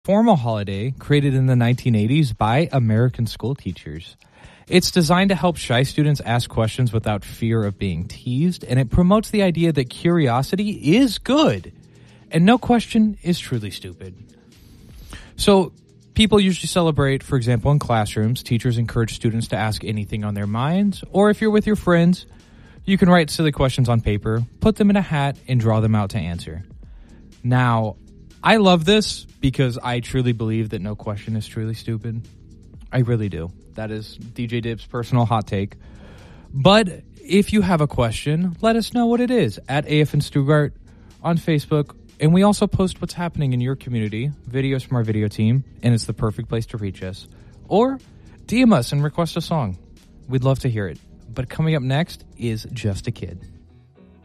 Formal holiday created in the 1980s by American school teachers. It's designed to help shy students ask questions without fear of being teased, and it promotes the idea that curiosity is good, and no question is truly stupid. So, people usually celebrate, for example, in classrooms. Teachers encourage students to ask anything on their minds, or if you're with your friends, you can write silly questions on paper, put them in a hat, and draw them out to answer. Now, I love this because I truly believe that no question is truly stupid. I really do. That is DJ Dip's personal hot take. But if you have a question, let us know what it is at AF and Stuttgart on Facebook. And we also post what's happening in your community, videos from our video team, and it's the perfect place to reach us. Or DM us and request a song. We'd love to hear it. But coming up next is Just a Kid.